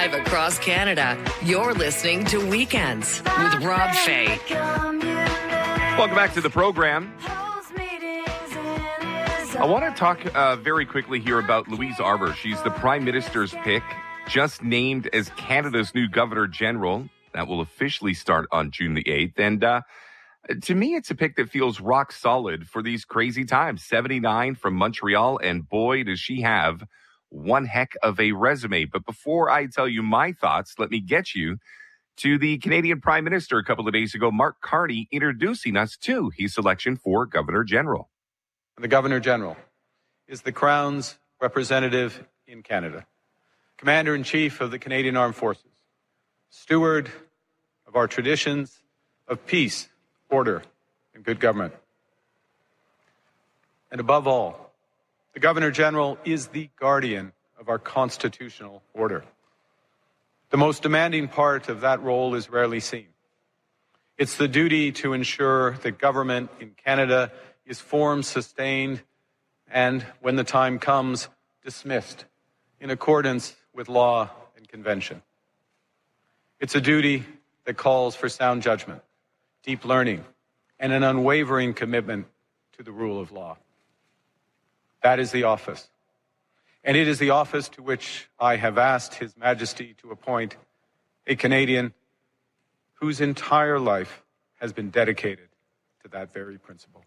live across Canada. You're listening to Weekends with Rob Fay. Welcome back to the program. I want to talk very quickly here about Louise Arbour. She's the Prime Minister's pick, just named as Canada's new Governor General. That will officially start on June the 8th. And to me, it's a pick that feels rock solid for these crazy times. 79 from Montreal, and boy, does she have one heck of a resume. But before I tell you my thoughts, let me get you to the Canadian Prime Minister a couple of days ago, Mark Carney, introducing us to his selection for Governor General. The Governor General is the Crown's representative in Canada, Commander-in-Chief of the Canadian Armed Forces, steward of our traditions of peace, order, and good government. And above all, the Governor General is the guardian of our constitutional order. The most demanding part of that role is rarely seen. It's the duty to ensure that government in Canada is formed, sustained, and, when the time comes, dismissed in accordance with law and convention. It's a duty that calls for sound judgment, deep learning, and an unwavering commitment to the rule of law. That is the office. And it is the office to which I have asked His Majesty to appoint a Canadian whose entire life has been dedicated to that very principle.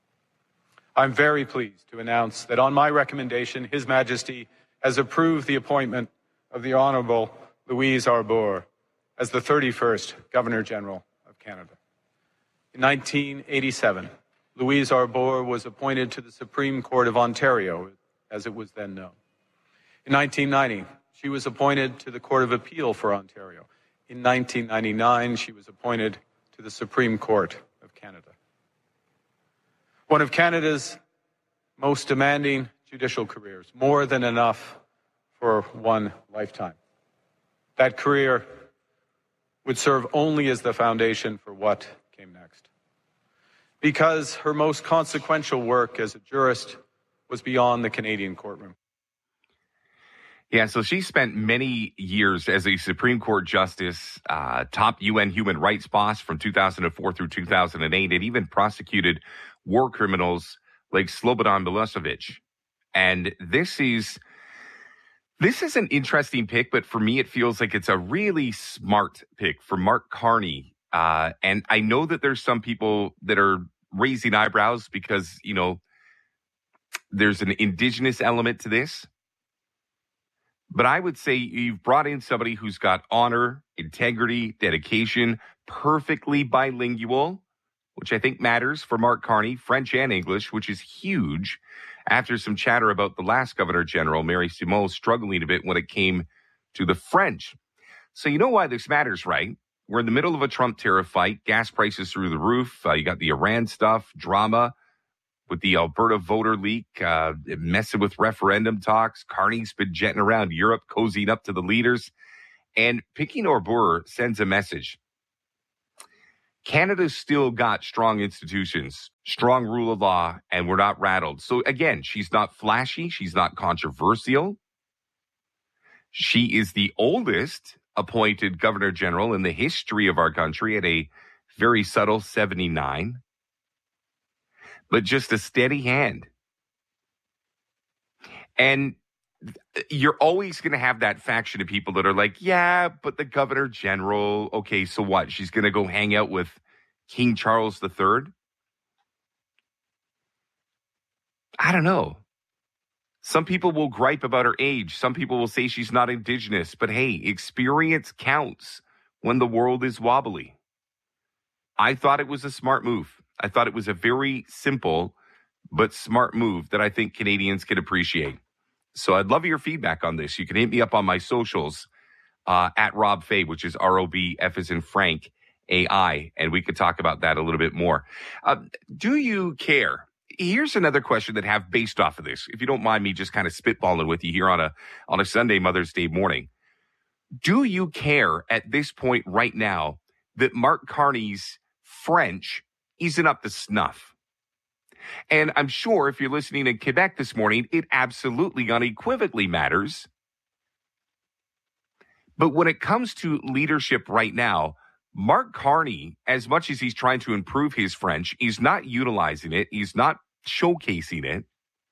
I'm very pleased to announce that on my recommendation, His Majesty has approved the appointment of the Honourable Louise Arbour as the 31st Governor General of Canada. In 1987, Louise Arbour was appointed to the Supreme Court of Ontario, as it was then known. In 1990, she was appointed to the Court of Appeal for Ontario. In 1999, she was appointed to the Supreme Court of Canada. One of Canada's most demanding judicial careers, more than enough for one lifetime. That career would serve only as the foundation for what came next. Because her most consequential work as a jurist was beyond the Canadian courtroom. Yeah, so she spent many years as a Supreme Court justice, top UN human rights boss from 2004 through 2008, and even prosecuted war criminals like Slobodan Milosevic. And this is an interesting pick, but for me, it feels like it's a really smart pick for Mark Carney. And I know that there's some people that are raising eyebrows because, you know, there's an Indigenous element to this. But I would say you've brought in somebody who's got honor, integrity, dedication, perfectly bilingual, which I think matters for Mark Carney, French and English, which is huge after some chatter about the last Governor General, Mary Simon, struggling a bit when it came to the French. So you know why this matters, right? We're in the middle of a Trump tariff fight, gas prices through the roof. You got the Iran stuff, drama with the Alberta voter leak, messing with referendum talks. Carney's been jetting around Europe, cozying up to the leaders. And picking Arbour sends a message. Canada's still got strong institutions, strong rule of law, and we're not rattled. So again, she's not flashy. She's not controversial. She is the oldest appointed Governor General in the history of our country at a very subtle 79. But just a steady hand. And you're always going to have that faction of people that are like, yeah, but the Governor General, okay, so what? She's going to go hang out with King Charles III? I don't know. Some people will gripe about her age. Some people will say she's not Indigenous. But hey, experience counts when the world is wobbly. I thought it was a smart move. I thought it was a very simple but smart move that I think Canadians can appreciate. So I'd love your feedback on this. You can hit me up on my socials at Rob Fay, which is ROBF as in Frank AI, and we could talk about that a little bit more. Do you care? Here's another question that I have based off of this, if you don't mind me just kind of spitballing with you here on a Sunday Mother's Day morning. Do you care at this point right now that Mark Carney's French isn't up to snuff? And I'm sure if you're listening in Quebec this morning, it absolutely unequivocally matters. But when it comes to leadership right now, Mark Carney, as much as he's trying to improve his French, he's not utilizing it. He's not showcasing it.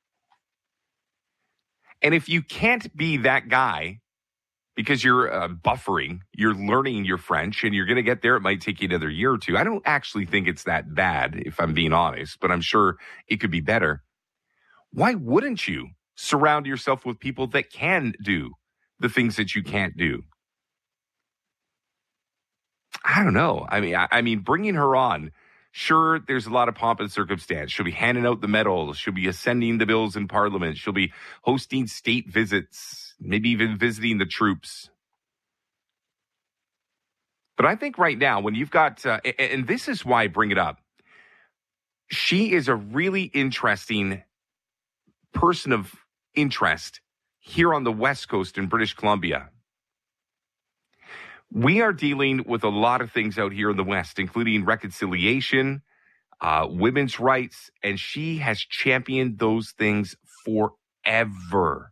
And if you can't be that guy because you're buffering, you're learning your French, and you're going to get there, it might take you another year or two. I don't actually think it's that bad, if I'm being honest, but I'm sure it could be better. Why wouldn't you surround yourself with people that can do the things that you can't do? I don't know. I mean, bringing her on, sure, there's a lot of pomp and circumstance. She'll be handing out the medals. She'll be ascending the bills in Parliament. She'll be hosting state visits, maybe even visiting the troops. But I think right now, when you've got, and this is why I bring it up, she is a really interesting person of interest here on the West Coast in British Columbia. We are dealing with a lot of things out here in the West, including reconciliation, women's rights, and she has championed those things forever.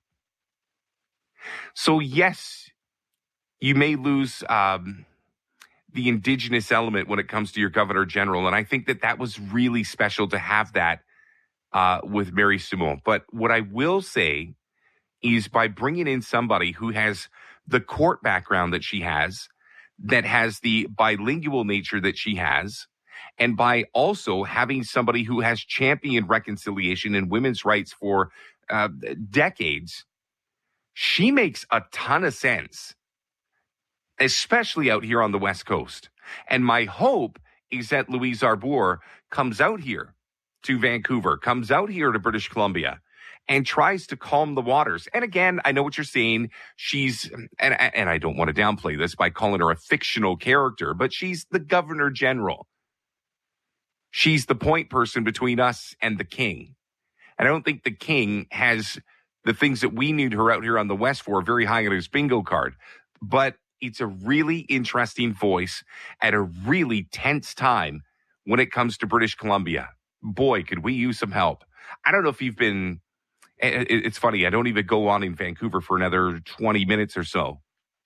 So yes, you may lose the Indigenous element when it comes to your Governor General, and I think that was really special to have that with Mary Simon. But what I will say is by bringing in somebody who has the court background that she has, that has the bilingual nature that she has, and by also having somebody who has championed reconciliation and women's rights for decades, she makes a ton of sense, especially out here on the West Coast. And my hope is that Louise Arbour comes out here to Vancouver, comes out here to British Columbia, and tries to calm the waters. And again, I know what you're saying. She's, and I don't want to downplay this by calling her a fictional character, but she's the Governor General. She's the point person between us and the King. And I don't think the King has the things that we need her out here on the West for very high on his bingo card. But it's a really interesting voice at a really tense time when it comes to British Columbia. Boy, could we use some help. I don't know if you've been... It's funny, I don't even go on in Vancouver for another 20 minutes or so.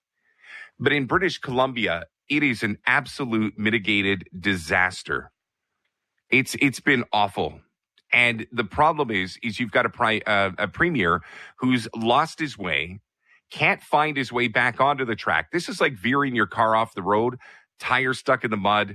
But in British Columbia, it is an absolute mitigated disaster. It's been awful. And the problem is you've got a premier who's lost his way, can't find his way back onto the track. This is like veering your car off the road, tires stuck in the mud,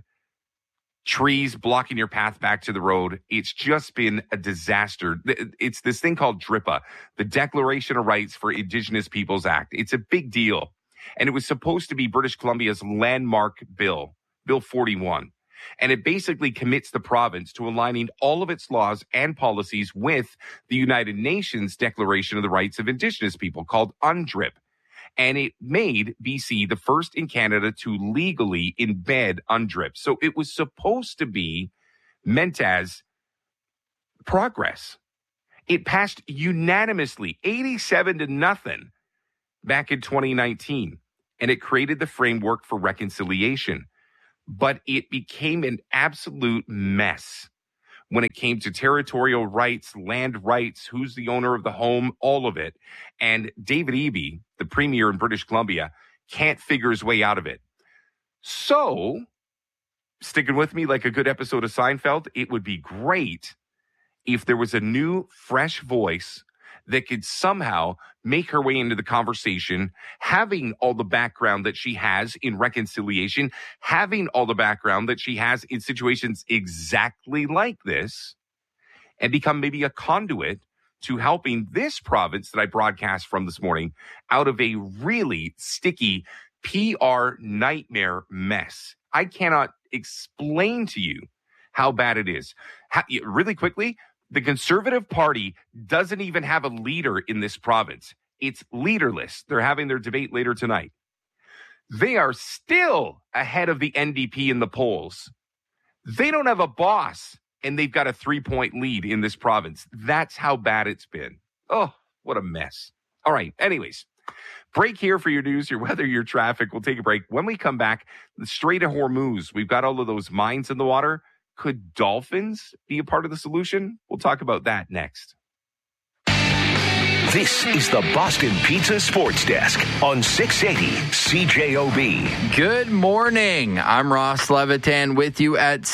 trees blocking your path back to the road. It's just been a disaster. It's this thing called DRIPA, the Declaration of Rights for Indigenous Peoples Act. It's a big deal. And it was supposed to be British Columbia's landmark bill, Bill 41. And it basically commits the province to aligning all of its laws and policies with the United Nations Declaration of the Rights of Indigenous People, called UNDRIP. And it made BC the first in Canada to legally embed UNDRIP. So it was supposed to be meant as progress. It passed unanimously, 87-0, back in 2019. And it created the framework for reconciliation. But it became an absolute mess when it came to territorial rights, land rights, who's the owner of the home, all of it. And David Eby, the premier in British Columbia, can't figure his way out of it. So, sticking with me like a good episode of Seinfeld, it would be great if there was a new, fresh voice that could somehow make her way into the conversation, having all the background that she has in reconciliation, having all the background that she has in situations exactly like this, and become maybe a conduit to helping this province that I broadcast from this morning out of a really sticky PR nightmare mess. I cannot explain to you how bad it is. Really quickly, the Conservative Party doesn't even have a leader in this province. It's leaderless. They're having their debate later tonight. They are still ahead of the NDP in the polls. They don't have a boss, and they've got a 3-point lead in this province. That's how bad it's been. Oh, what a mess. All right. Anyways, break here for your news, your weather, your traffic. We'll take a break. When we come back, the Strait of Hormuz, we've got all of those mines in the water. Could dolphins be a part of the solution? We'll talk about that next. This is the Boston Pizza Sports Desk on 680 CJOB. Good morning. I'm Ross Levitan with you at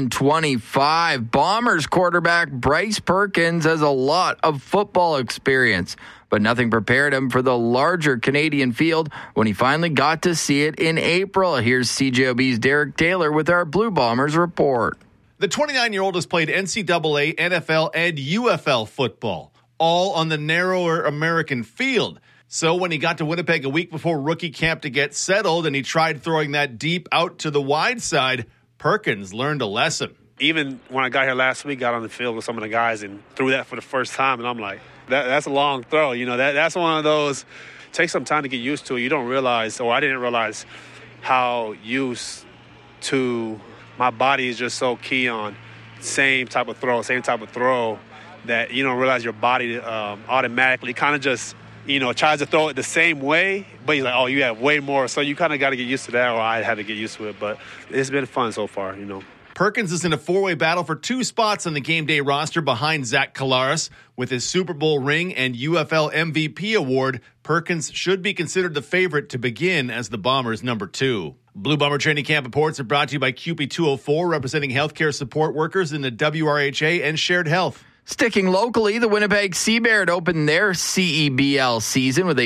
7:25. Bombers quarterback Bryce Perkins has a lot of football experience, but nothing prepared him for the larger Canadian field when he finally got to see it in April. Here's CJOB's Derek Taylor with our Blue Bombers report. The 29-year-old has played NCAA, NFL, and UFL football, all on the narrower American field. So when he got to Winnipeg a week before rookie camp to get settled and he tried throwing that deep out to the wide side, Perkins learned a lesson. Even when I got here last week, got on the field with some of the guys and threw that for the first time, and I'm like, that's a long throw. You know, that's one of those, takes some time to get used to. You don't realize, or I didn't realize how used to my body is just so key on same type of throw that you don't realize your body automatically kind of just, tries to throw it the same way, but you're like, oh, you have way more. So you kind of got to get used to that, or I had to get used to it. But it's been fun so far, Perkins is in a four-way battle for two spots on the game day roster behind Zach Collaros. With his Super Bowl ring and UFL MVP award, Perkins should be considered the favorite to begin as the Bombers' number 2. Blue Bomber Training Camp reports are brought to you by CUPE 204, representing healthcare support workers in the WRHA and Shared Health. Sticking locally, the Winnipeg Seabird opened their CEBL season with a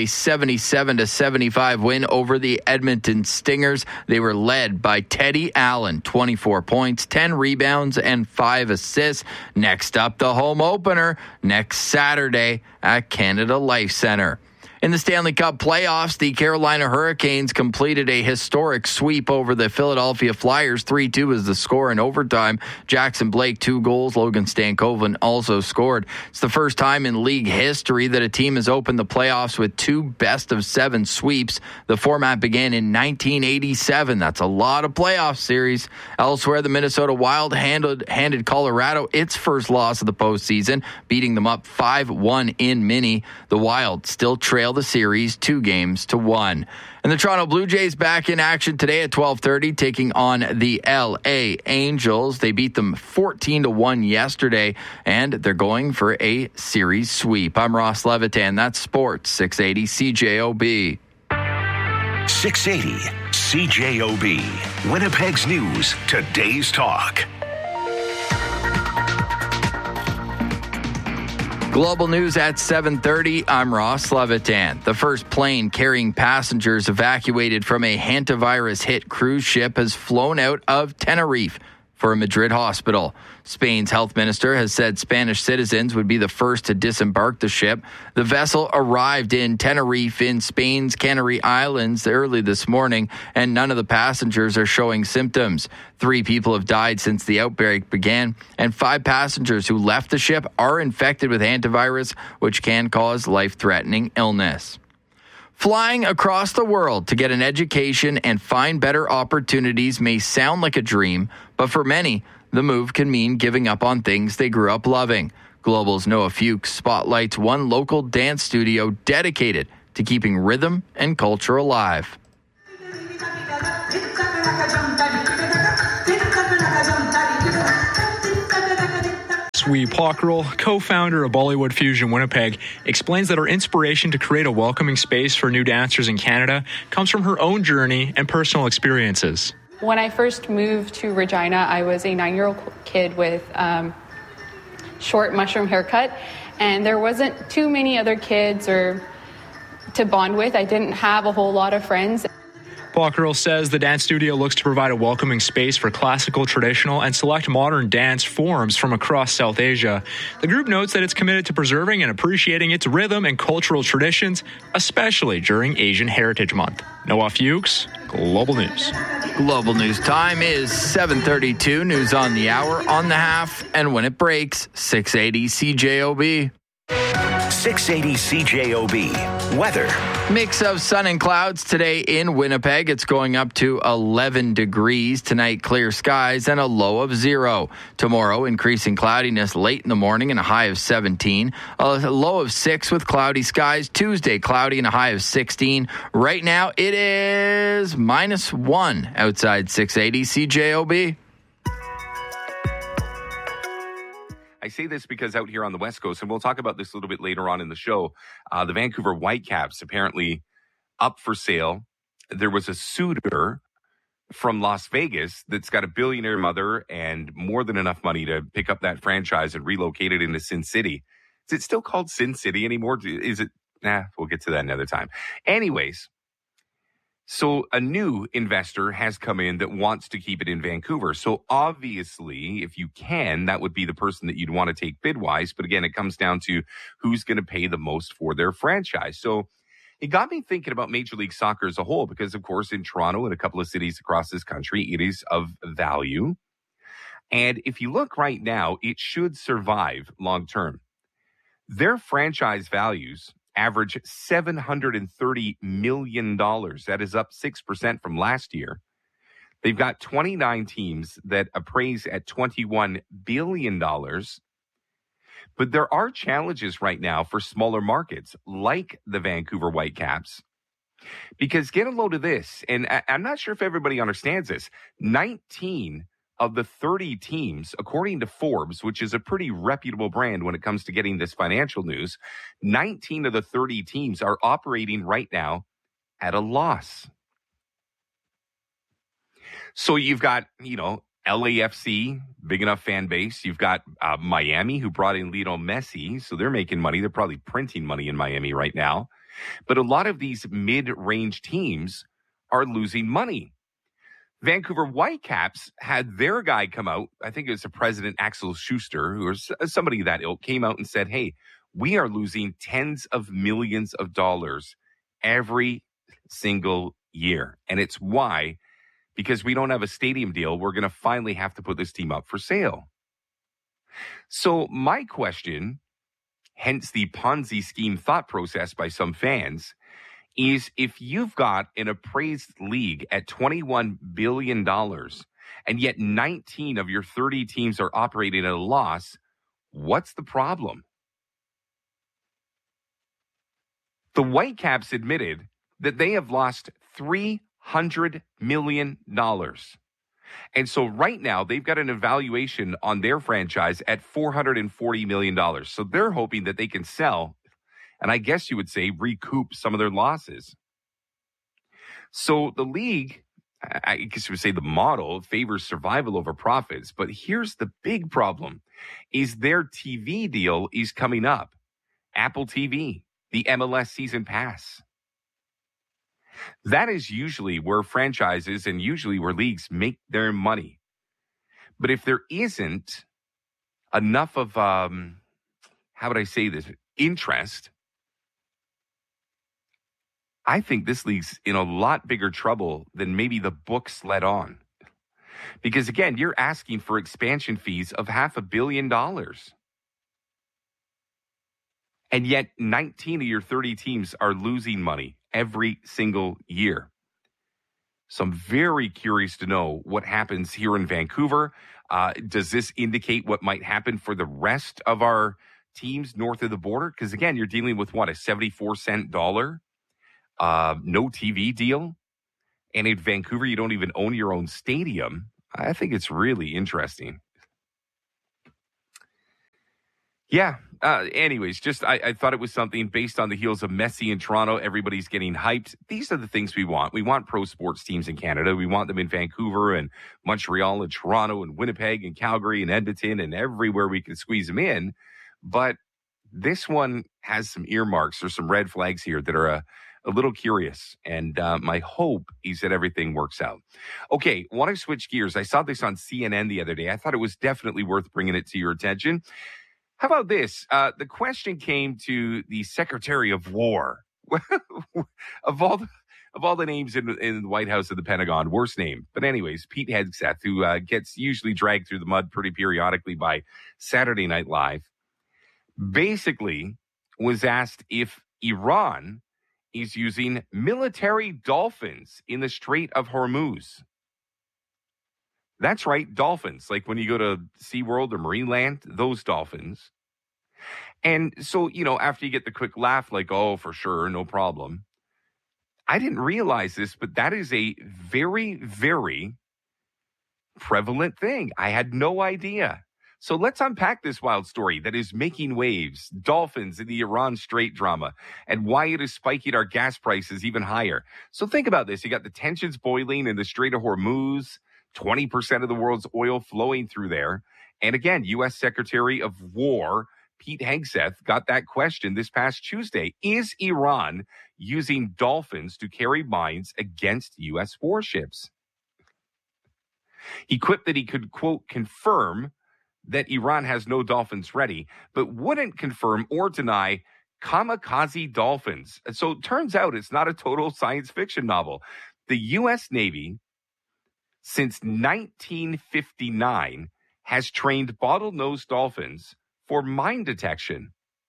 77-75 win over the Edmonton Stingers. They were led by Teddy Allen, 24 points, 10 rebounds, and 5 assists. Next up, the home opener next Saturday at Canada Life Centre. In the Stanley Cup playoffs, the Carolina Hurricanes completed a historic sweep over the Philadelphia Flyers. 3-2 is the score in overtime. Jackson Blake, 2 goals. Logan Stankoven also scored. It's the first time in league history that a team has opened the playoffs with 2 best-of-7 sweeps. The format began in 1987. That's a lot of playoff series. Elsewhere, the Minnesota Wild handed Colorado its first loss of the postseason, beating them up 5-1 in Mini. The Wild still trail the series 2-1. And the Toronto Blue Jays back in action today at 12:30, taking on the LA Angels. They beat them 14-1 yesterday, and they're going for a series sweep. I'm Ross Levitan. That's Sports 680 CJOB. 680 CJOB. Winnipeg's news, today's talk. Global news at 7:30. I'm Ross Levitan. The first plane carrying passengers evacuated from a hantavirus-hit cruise ship has flown out of Tenerife for a Madrid hospital. Spain's health minister has said Spanish citizens would be the first to disembark the ship. The vessel arrived in Tenerife in Spain's Canary Islands early this morning, and none of the passengers are showing symptoms. 3 people have died since the outbreak began, and 5 passengers who left the ship are infected with hantavirus, which can cause life-threatening illness. Flying across the world to get an education and find better opportunities may sound like a dream, but for many, the move can mean giving up on things they grew up loving. Global's Noah Fuchs spotlights one local dance studio dedicated to keeping rhythm and culture alive. Sui Pockrell, co-founder of Bollywood Fusion Winnipeg, explains that her inspiration to create a welcoming space for new dancers in Canada comes from her own journey and personal experiences. When I first moved to Regina, I was a 9-year-old kid with short mushroom haircut, and there wasn't too many other kids or to bond with. I didn't have a whole lot of friends. Pockrell says the dance studio looks to provide a welcoming space for classical, traditional, and select modern dance forms from across South Asia. The group notes that it's committed to preserving and appreciating its rhythm and cultural traditions, especially during Asian Heritage Month. Noah Fuchs, Global News. Global News time is 7:32. News on the hour, on the half, and when it breaks, 680 CJOB. 680 CJOB. Weather. Mix of sun and clouds today in Winnipeg. It's going up to 11 degrees. Tonight, clear skies and a low of 0. Tomorrow, increasing cloudiness late in the morning and a high of 17. A low of 6 with cloudy skies. Tuesday, cloudy and a high of 16. Right now, it is -1 outside 680 CJOB. I say this because out here on the West Coast, and we'll talk about this a little bit later on in the show, the Vancouver Whitecaps apparently up for sale. There was a suitor from Las Vegas that's got a billionaire mother and more than enough money to pick up that franchise and relocate it into Sin City. Is it still called Sin City anymore? Is it? We'll get to that another time. Anyways, so a new investor has come in that wants to keep it in Vancouver. So obviously, if you can, that would be the person that you'd want to take bid-wise. But again, it comes down to who's going to pay the most for their franchise. So it got me thinking about Major League Soccer as a whole, because, of course, in Toronto and a couple of cities across this country, it is of value. And if you look right now, it should survive long term. Their franchise values average $730 million. That is up 6% from last year. They've got 29 teams that appraise at $21 billion. But there are challenges right now for smaller markets like the Vancouver Whitecaps. Because get a load of this, and I'm not sure if everybody understands this, 19 of the 30 teams, according to Forbes, which is a pretty reputable brand when it comes to getting this financial news, 19 of the 30 teams are operating right now at a loss. So you've got, LAFC, big enough fan base. You've got Miami, who brought in Lionel Messi, so they're making money. They're probably printing money in Miami right now. But a lot of these mid-range teams are losing money. Vancouver Whitecaps had their guy come out, I think it was the president, Axel Schuster, who was somebody that ilk, came out and said, hey, we are losing tens of millions of dollars every single year. And it's why, because we don't have a stadium deal, we're going to finally have to put this team up for sale. So my question, hence the Ponzi scheme thought process by some fans, is if you've got an appraised league at $21 billion and yet 19 of your 30 teams are operating at a loss, what's the problem? The Whitecaps admitted that they have lost $300 million. And so right now they've got an evaluation on their franchise at $440 million. So they're hoping that they can sell, and I guess you would say recoup some of their losses. So the league, I guess you would say the model, favors survival over profits. But here's the big problem, is their TV deal is coming up. Apple TV, the MLS season pass. That is usually where franchises and usually where leagues make their money. But if there isn't enough of, how would I say this, interest, I think this league's in a lot bigger trouble than maybe the books let on. Because again, you're asking for expansion fees of $500 million. And yet 19 of your 30 teams are losing money every single year. So I'm very curious to know what happens here in Vancouver. Does this indicate what might happen for the rest of our teams north of the border? Because again, you're dealing with what, a 74-cent dollar? No TV deal. And in Vancouver, you don't even own your own stadium. I think it's really interesting. Yeah. Anyways, I thought it was something based on the heels of Messi in Toronto. Everybody's getting hyped. These are the things we want. We want pro sports teams in Canada. We want them in Vancouver and Montreal and Toronto and Winnipeg and Calgary and Edmonton and everywhere we can squeeze them in. But this one has some earmarks or some red flags here that are a little curious. And my hope is that everything works out. Okay, want to switch gears. I saw this on CNN the other day. I thought it was definitely worth bringing it to your attention. How about this? The question came to the Secretary of War. of all the names in the White House and the Pentagon, worst name. But anyways, Pete Hegseth, who gets usually dragged through the mud pretty periodically by Saturday Night Live, basically was asked if Iran is using military dolphins in the Strait of Hormuz. That's right, dolphins. Like when you go to SeaWorld or Marineland, those dolphins. And so, after you get the quick laugh, like, oh, for sure, no problem. I didn't realize this, but that is a very, very prevalent thing. I had no idea. So let's unpack this wild story that is making waves, dolphins in the Iran Strait drama, and why it is spiking our gas prices even higher. So think about this. You got the tensions boiling in the Strait of Hormuz, 20% of the world's oil flowing through there. And again, U.S. Secretary of War Pete Hegseth got that question this past Tuesday. Is Iran using dolphins to carry mines against U.S. warships? He quipped that he could, quote, confirm that Iran has no dolphins ready, but wouldn't confirm or deny kamikaze dolphins. So it turns out it's not a total science fiction novel. The U.S. Navy, since 1959, has trained bottlenose dolphins for mine detection.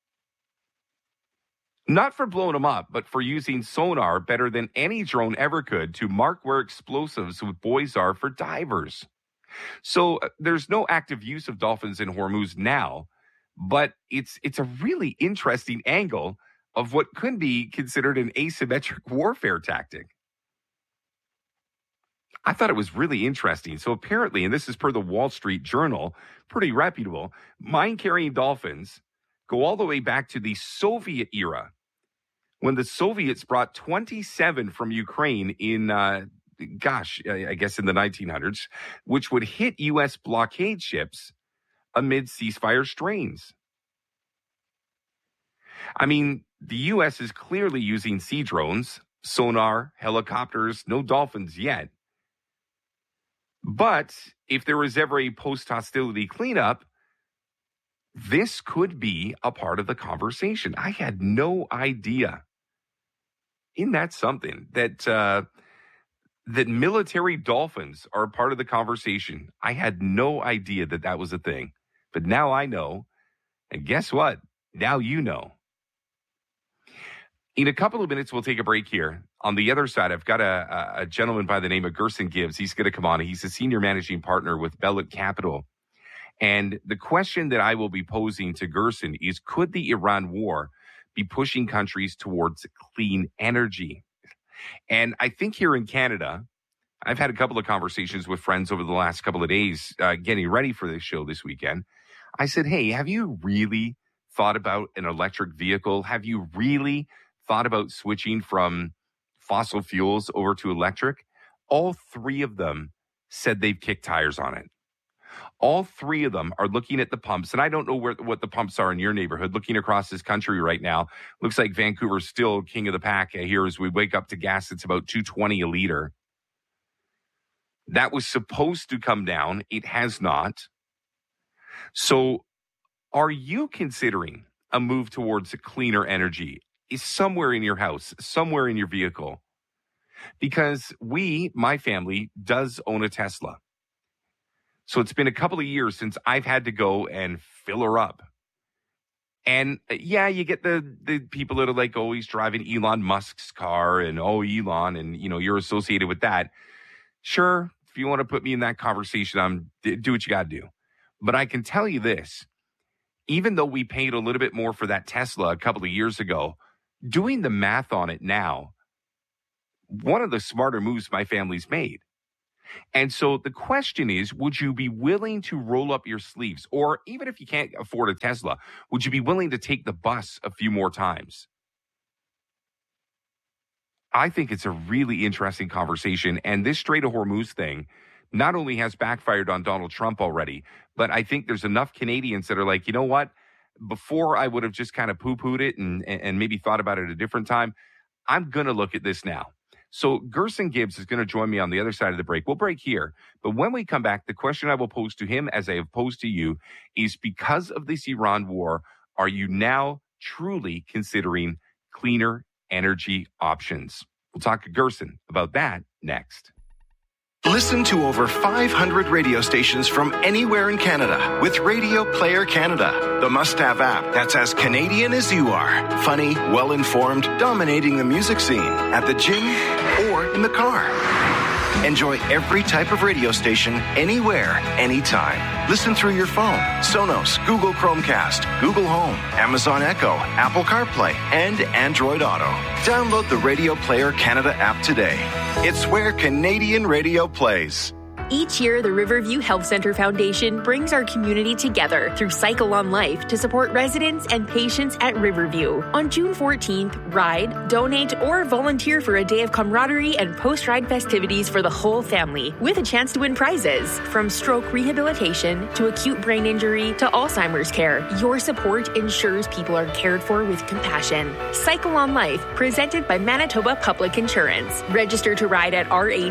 Not for blowing them up, but for using sonar better than any drone ever could to mark where explosives with buoys are for divers. So there's no active use of dolphins in Hormuz now, but it's a really interesting angle of what could be considered an asymmetric warfare tactic. I thought it was really interesting. So apparently, and this is per the Wall Street Journal, pretty reputable, mine-carrying dolphins go all the way back to the Soviet era, when the Soviets brought 27 from Ukraine in, I guess in the 1900s, which would hit U.S. blockade ships amid ceasefire strains. I mean, the U.S. is clearly using sea drones, sonar, helicopters, no dolphins yet. But if there was ever a post-hostility cleanup, this could be a part of the conversation. I had no idea. Isn't that something? That military dolphins are a part of the conversation. I had no idea that that was a thing. But now I know. And guess what? Now you know. In a couple of minutes, we'll take a break here. On the other side, I've got a gentleman by the name of Gerson Gibbs. He's going to come on. He's a senior managing partner with Bellet Capital. And the question that I will be posing to Gerson is, could the Iran war be pushing countries towards clean energy? And I think here in Canada, I've had a couple of conversations with friends over the last couple of days getting ready for this show this weekend. I said, hey, have you really thought about an electric vehicle? Have you really thought about switching from fossil fuels over to electric? All three of them said they've kicked tires on it. All three of them are looking at the pumps, and I don't know what the pumps are in your neighborhood. Looking across this country right now, looks like Vancouver's still king of the pack here as we wake up to gas. It's about $2.20 a liter. That was supposed to come down. It has not. So are you considering a move towards cleaner energy? Is somewhere in your house, somewhere in your vehicle? Because my family does own a Tesla. So it's been a couple of years since I've had to go and fill her up. And yeah, you get the people that are like, oh, he's driving Elon Musk's car and oh, Elon, and you're associated with that. Sure, if you want to put me in that conversation, do what you got to do. But I can tell you this, even though we paid a little bit more for that Tesla a couple of years ago, doing the math on it now, one of the smarter moves my family's made. And so the question is, would you be willing to roll up your sleeves? Or even if you can't afford a Tesla, would you be willing to take the bus a few more times? I think it's a really interesting conversation. And this Strait of Hormuz thing not only has backfired on Donald Trump already, but I think there's enough Canadians that are like, you know what? Before I would have just kind of poo-pooed it and maybe thought about it at a different time, I'm going to look at this now. So Gerson Gibbs is going to join me on the other side of the break. We'll break here. But when we come back, the question I will pose to him, as I have posed to you, is because of this Iran war, are you now truly considering cleaner energy options? We'll talk to Gerson about that next. Listen to over 500 radio stations from anywhere in Canada with Radio Player Canada, the must-have app that's as Canadian as you are. Funny, well-informed, dominating the music scene at the gym or in the car. Enjoy every type of radio station anywhere, anytime. Listen through your phone, Sonos, Google Chromecast, Google Home, Amazon Echo, Apple CarPlay, and Android Auto. Download the Radio Player Canada app today. It's where Canadian radio plays. Each year, the Riverview Health Center Foundation brings our community together through Cycle on Life to support residents and patients at Riverview. On June 14th, ride, donate, or volunteer for a day of camaraderie and post-ride festivities for the whole family, with a chance to win prizes. From stroke rehabilitation to acute brain injury to Alzheimer's care, your support ensures people are cared for with compassion. Cycle on Life, presented by Manitoba Public Insurance. Register to ride at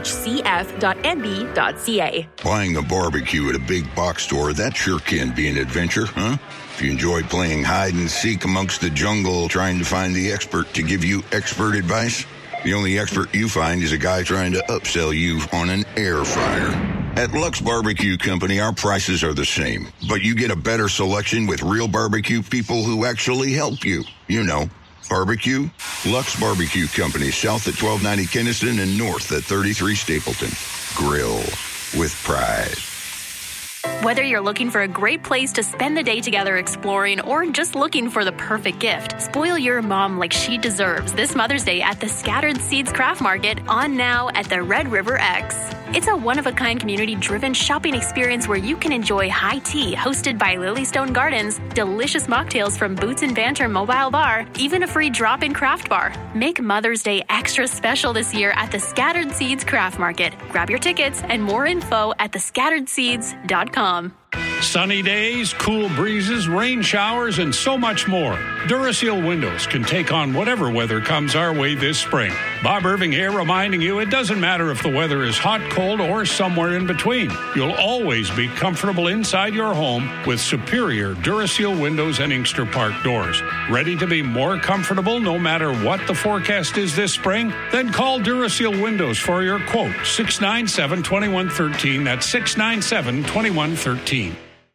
rhcf.nb.ca. Buying a barbecue at a big box store, that sure can be an adventure, huh? If you enjoy playing hide and seek amongst the jungle, trying to find the expert to give you expert advice, the only expert you find is a guy trying to upsell you on an air fryer. At Lux Barbecue Company, our prices are the same, but you get a better selection with real barbecue people who actually help you. You know, barbecue. Lux Barbecue Company, south at 1290 Kinnison and north at 33 Stapleton. Grill with pride. Whether you're looking for a great place to spend the day together exploring or just looking for the perfect gift, spoil your mom like she deserves this Mother's Day at the Scattered Seeds Craft Market on now at the Red River X. It's a one-of-a-kind community-driven shopping experience where you can enjoy high tea hosted by Lilystone Gardens, delicious mocktails from Boots and Banter Mobile Bar, even a free drop-in craft bar. Make Mother's Day extra special this year at the Scattered Seeds Craft Market. Grab your tickets and more info at thescatteredseeds.com. Sunny days, cool breezes, rain showers, and so much more. Duraseal Windows can take on whatever weather comes our way this spring. Bob Irving here reminding you it doesn't matter if the weather is hot, cold, or somewhere in between. You'll always be comfortable inside your home with superior Duraseal windows and Inkster Park doors. Ready to be more comfortable no matter what the forecast is this spring? Then call Duraseal Windows for your quote, 697-2113. That's 697-2113.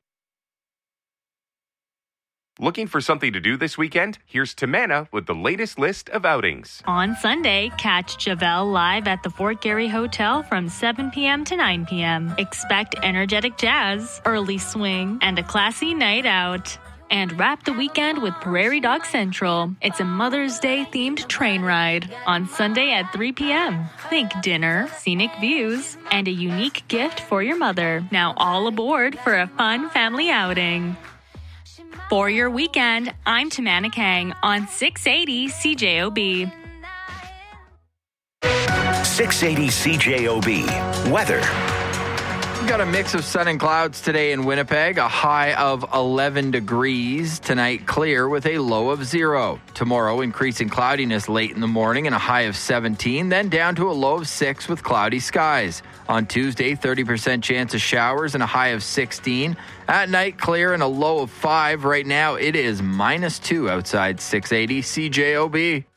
Looking for something to do this weekend? Here's Tamana with the latest list of outings. On Sunday, catch Javel live at the Fort Garry Hotel from 7 p.m. to 9 p.m. Expect energetic jazz, early swing, and a classy night out. And wrap the weekend with Prairie Dog Central. It's a Mother's Day themed train ride on Sunday at 3 p.m. Think dinner, scenic views, and a unique gift for your mother. Now all aboard for a fun family outing. For your weekend, I'm Tamana Kang on 680 CJOB. 680 CJOB. Weather. We've got a mix of sun and clouds today in Winnipeg, a high of 11 degrees. Tonight, clear with a low of 0. Tomorrow, increasing cloudiness late in the morning and a high of 17, then down to a low of 6 with cloudy skies. On Tuesday, 30% chance of showers and a high of 16. At night, clear and a low of 5. Right now, it is -2 outside 680 CJOB.